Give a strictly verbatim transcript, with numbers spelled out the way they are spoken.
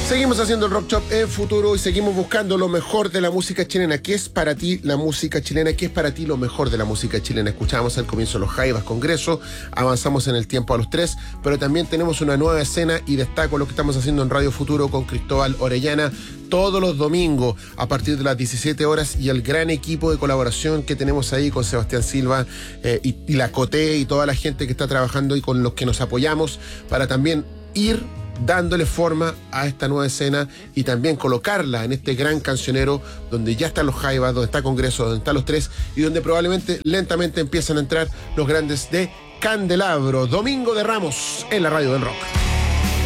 Seguimos haciendo el Rock Shop en Futuro y seguimos buscando lo mejor de la música chilena. ¿Qué es para ti la música chilena? ¿Qué es para ti lo mejor de la música chilena? Escuchamos al comienzo los Jaivas Congreso, avanzamos en el tiempo a los tres, pero también tenemos una nueva escena y destaco lo que estamos haciendo en Radio Futuro con Cristóbal Orellana todos los domingos a partir de las diecisiete horas y el gran equipo de colaboración que tenemos ahí con Sebastián Silva eh, y, y la Coté y toda la gente que está trabajando y con los que nos apoyamos para también ir dándole forma a esta nueva escena y también colocarla en este gran cancionero donde ya están los Jaivas, donde está Congreso, donde están los tres y donde probablemente lentamente empiezan a entrar los grandes de Candelabro. Domingo de Ramos en la Radio del Rock.